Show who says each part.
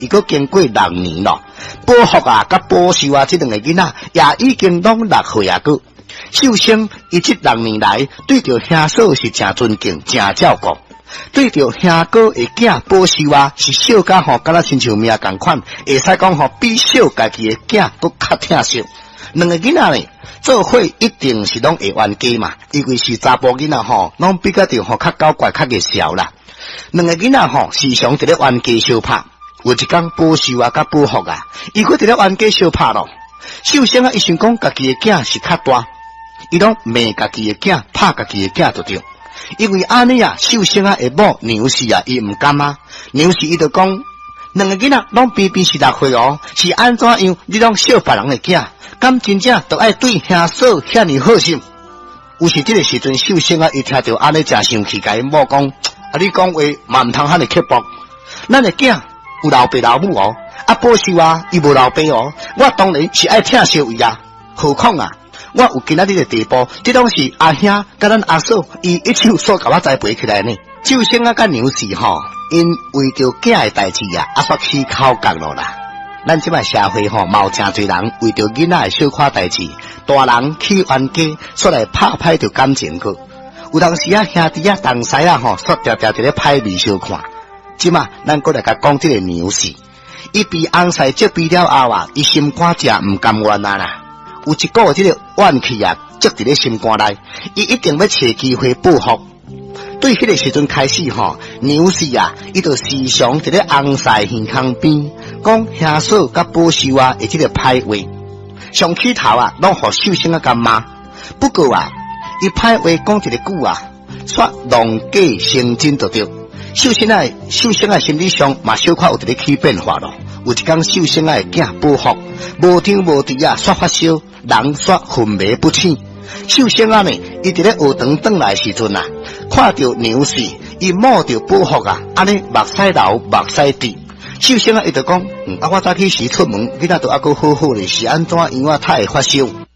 Speaker 1: 伊佫经过6年咯。保福啊，甲保守啊，这两个囡仔也已经拢6岁啊个。秀生伊这6年来对着兄嫂是真尊敬、真照顾，对着兄哥的囝保守啊，是小甲吼，敢若亲像命共款，会使讲吼比小家己的囝佫较疼惜。两个囡仔呢，做伙一定是拢会冤家嘛，因为是查甫囡仔吼，拢比较着吼较搞怪、较热笑啦。两个囡仔吼，时常伫咧冤家相拍。有一天保守啊，甲保福啊，伊佫伫咧冤家相拍咯。秀生啊，伊想讲家己的囝是较大，伊拢骂家己的囝，拍家己的囝就对。因为安尼啊，秀生啊，下某娘婿啊，伊毋甘啊，娘婿伊就讲，两个囡仔拢偏偏是6岁哦，是安怎样？你拢笑别人的囝，敢真正都爱对兄嫂遐尼好心？有时这个时阵，秀生啊，伊听到安尼真生气，甲伊某讲，啊，你讲话嘛毋通遐尼刻薄，咱的囝。有老爸老母哦，啊保守啊，伊无老爸哦，我当然是爱疼惜伊啊。何况啊，我有今仔日的地步，这拢是阿兄甲咱阿嫂，伊一手所甲我栽培起来呢。秀生啊，甲娘婿吼，因为着囝的代志啊，煞起口角咯啦。咱即摆社会吼，嘛有真侪人为着囡仔的小可代志，大人起冤家，煞来拍歹着感情去。有当时啊，兄弟啊、同师啊吼，煞常常伫咧歹味相看。即嘛，咱过来甲讲这个娘婿，伊被翁婿接逼了后啊，伊心肝真毋甘愿啊啦，有一股这个怨气啊，积伫咧心肝内，伊一定要找机会报复。对迄个时阵开始吼，娘婿啊，伊就时常伫咧翁婿耳旁边讲兄嫂甲保守啊，的这个歹话，上起头啊，拢互秀生啊甲骂。不过啊，伊歹话讲一个句啊，煞弄假成真就对。秀生啊，心理上嘛小可有伫咧起变化咯。有一天，秀生啊的囝保福无天无地啊，煞发烧，人煞昏迷不醒。秀生啊呢，伊伫咧学堂转来时阵啊，看到娘婿，伊摸着保福啊，安尼目屎流，目屎滴。秀生啊，伊就讲，我早起时出门，囡仔都还阁好好咧，是安怎样啊？他会发烧？